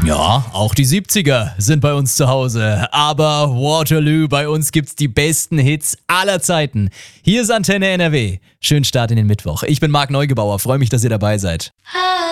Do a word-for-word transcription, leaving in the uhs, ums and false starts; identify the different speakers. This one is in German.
Speaker 1: Ja, auch die siebziger sind bei uns zu Hause. Aber Waterloo, bei uns gibt's die besten Hits aller Zeiten. Hier ist Antenne N R W. Schönen Start in den Mittwoch. Ich bin Marc Neugebauer, freue mich, dass ihr dabei seid.